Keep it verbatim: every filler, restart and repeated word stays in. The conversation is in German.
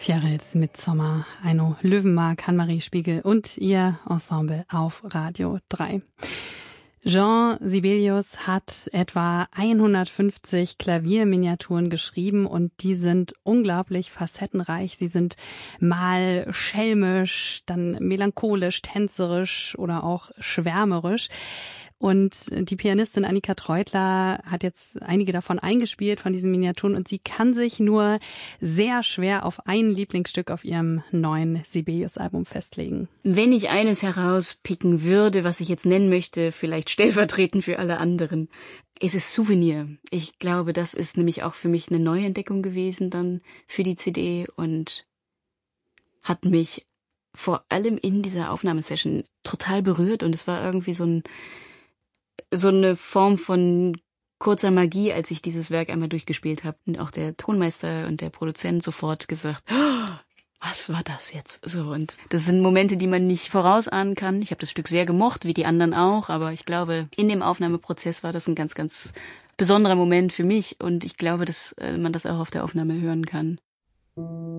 Fjarils Midsommar, Eino Löwenmark, Annemarie Spiegel und ihr Ensemble auf Radio drei. Jean Sibelius hat etwa hundertfünfzig Klavierminiaturen geschrieben und die sind unglaublich facettenreich. Sie sind mal schelmisch, dann melancholisch, tänzerisch oder auch schwärmerisch. Und die Pianistin Annika Treutler hat jetzt einige davon eingespielt, von diesen Miniaturen, und sie kann sich nur sehr schwer auf ein Lieblingsstück auf ihrem neuen Sibelius-Album festlegen. Wenn ich eines herauspicken würde, was ich jetzt nennen möchte, vielleicht stellvertretend für alle anderen, ist es Souvenir. Ich glaube, das ist nämlich auch für mich eine Neuentdeckung gewesen dann für die C D und hat mich vor allem in dieser Aufnahmesession total berührt, und es war irgendwie so ein so eine Form von kurzer Magie, als ich dieses Werk einmal durchgespielt habe. Und auch der Tonmeister und der Produzent sofort gesagt, oh, was war das jetzt? So, und das sind Momente, die man nicht vorausahnen kann. Ich habe das Stück sehr gemocht, wie die anderen auch, aber ich glaube, in dem Aufnahmeprozess war das ein ganz, ganz besonderer Moment für mich, und ich glaube, dass man das auch auf der Aufnahme hören kann.